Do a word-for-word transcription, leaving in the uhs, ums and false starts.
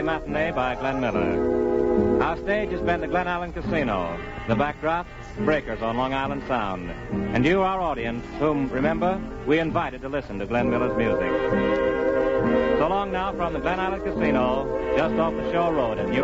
Matinee by Glenn Miller. Our stage has been the Glen Allen Casino. The backdrop, breakers on Long Island Sound. And you, our audience, whom, remember, we invited to listen to Glenn Miller's music. So long now from the Glen Allen Casino, just off the Shore Road in New